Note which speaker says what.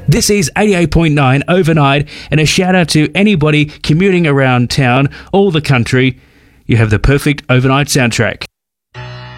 Speaker 1: This is 88.9 Overnight, and a shout out to anybody commuting around town, all the country. You have the perfect overnight soundtrack.